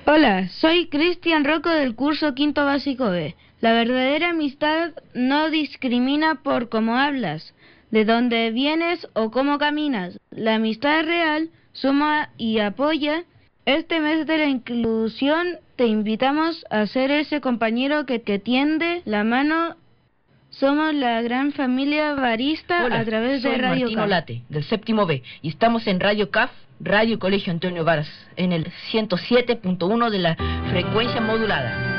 Hola, soy Cristian Rocco del curso Quinto Básico B. La verdadera amistad no discrimina por cómo hablas, de dónde vienes o cómo caminas. La amistad real suma y apoya. Este mes de la inclusión te invitamos a ser ese compañero que tiende la mano. Somos la gran familia barista. Hola, a través de soy Radio Martino CAF. Late, del séptimo B, y estamos en Radio CAF, Radio Colegio Antonio Varas, en el 107.1 de la frecuencia modulada.